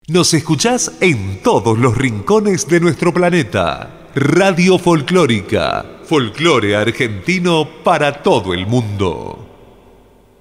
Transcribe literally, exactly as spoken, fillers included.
Nos escuchás en todos los rincones de nuestro planeta. Radio Folclórica, folclore argentino para todo el mundo.